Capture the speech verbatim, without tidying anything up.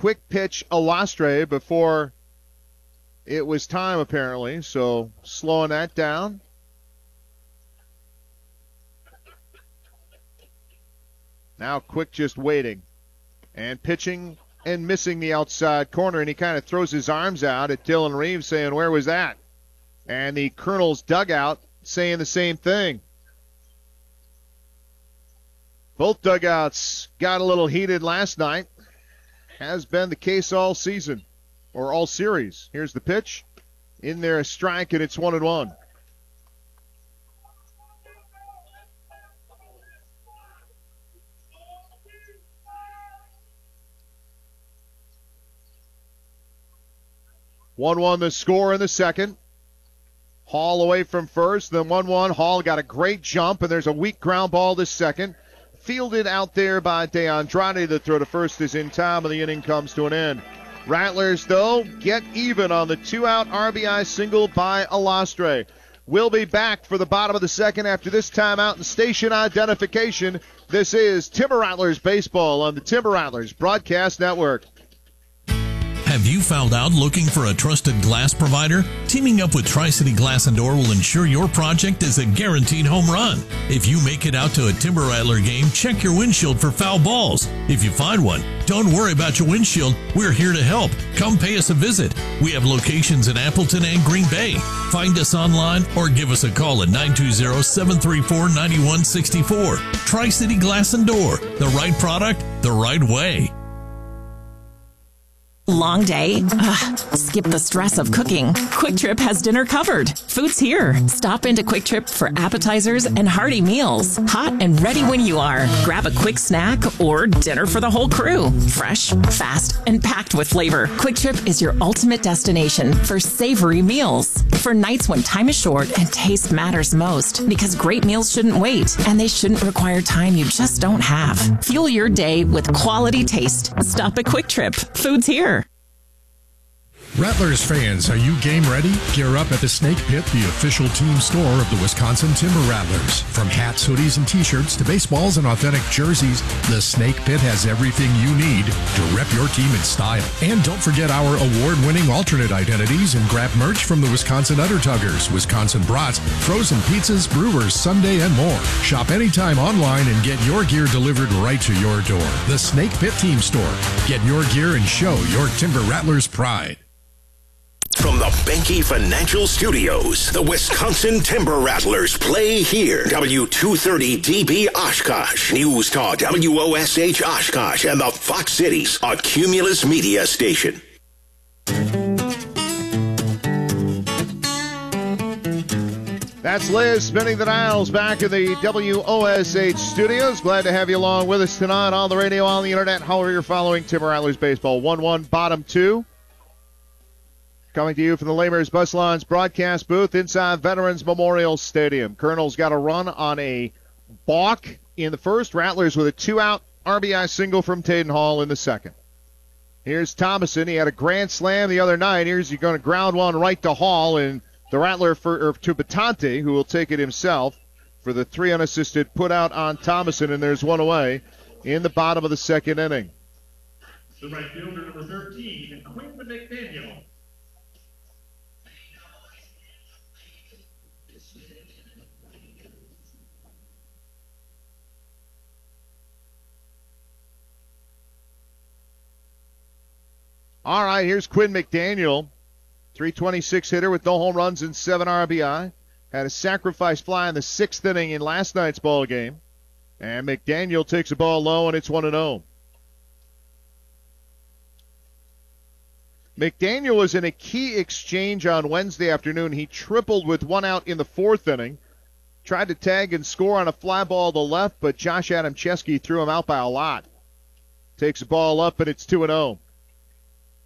quick pitch Alastre before it was time, apparently. So slowing that down. Now Quick just waiting and pitching and missing the outside corner, and he kind of throws his arms out at Dylan Reeves saying, where was that? And the Colonel's dugout saying the same thing. Both dugouts got a little heated last night. Has been the case all season, or all series. Here's the pitch. In there a strike, and it's one and one. one one the score in the second. Hall away from first, then one one. Hall got a great jump, and there's a weak ground ball this second. Fielded out there by DeAndrade. The throw to first is in time, and the inning comes to an end. Rattlers, though, get even on the two-out R B I single by Alastre. We'll be back for the bottom of the second after this timeout and station identification. This is Timber Rattlers Baseball on the Timber Rattlers Broadcast Network. Have you found out looking for a trusted glass provider? Teaming up with Tri-City Glass and Door will ensure your project is a guaranteed home run. If you make it out to a Timber Rattler game, check your windshield for foul balls. If you find one, don't worry about your windshield. We're here to help. Come pay us a visit. We have locations in Appleton and Green Bay. Find us online or give us a call at nine two zero, seven three four, nine one six four. Tri-City Glass and Door. The right product, the right way. Long day? Ugh. Skip the stress of cooking. Quick Trip has dinner covered. Food's here. Stop into Quick Trip for appetizers and hearty meals. Hot and ready when you are. Grab a quick snack or dinner for the whole crew. Fresh, fast, and packed with flavor. Quick Trip is your ultimate destination for savory meals. For nights when time is short and taste matters most. Because great meals shouldn't wait, and they shouldn't require time you just don't have. Fuel your day with quality taste. Stop at Quick Trip. Food's here. Rattlers fans, are you game ready? Gear up at the Snake Pit, the official team store of the Wisconsin Timber Rattlers. From hats, hoodies, and t-shirts to baseballs and authentic jerseys, the Snake Pit has everything you need to rep your team in style. And don't forget our award-winning alternate identities and grab merch from the Wisconsin Udder-Tuggers, Wisconsin Brats, frozen pizzas, brewers, Sunday, and more. Shop anytime online and get your gear delivered right to your door. The Snake Pit Team Store. Get your gear and show your Timber Rattlers pride. From the Benke Financial Studios, the Wisconsin Timber Rattlers play here. W two thirty D B Oshkosh, News Talk W O S H Oshkosh, and the Fox Cities, a Cumulus media station. That's Liz spinning the dials back in the W O S H studios. Glad to have you along with us tonight on the radio, on the internet, however you're following Timber Rattlers Baseball. one one bottom two. Coming to you from the Lamers Bus Lines broadcast booth inside Veterans Memorial Stadium. Colonel's got a run on a balk in the first. Rattlers with a two-out R B I single from Taden Hall in the second. Here's Thomason. He had a grand slam the other night. Here's he's going to ground one right to Hall, and the Rattler for or to Batante, who will take it himself for the three unassisted put out on Thomason, and there's one away in the bottom of the second inning. The right fielder, number thirteen, Quinton McDaniel. All right, here's Quinn McDaniel, three twenty-six hitter with no home runs and seven R B I. Had a sacrifice fly in the sixth inning in last night's ball game. And McDaniel takes a ball low, and it's one and oh. McDaniel was in a key exchange on Wednesday afternoon. He tripled with one out in the fourth inning. Tried to tag and score on a fly ball to left, but Josh Adamczewski threw him out by a lot. Takes the ball up, and it's two and oh.